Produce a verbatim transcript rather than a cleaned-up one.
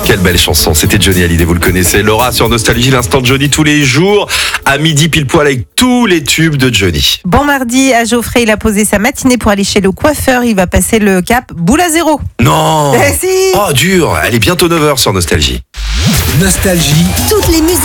Quelle belle chanson, c'était Johnny Hallyday, vous le connaissez. Laura sur Nostalgie, l'instant de Johnny tous les jours, à midi pile poil avec tous les tubes de Johnny. Bon mardi à Geoffrey, il a posé sa matinée pour aller chez le coiffeur, il va passer le cap boule à zéro. Non Eh si. Oh dur, elle est bientôt neuf heures sur Nostalgie. Nostalgie. Toutes les musiques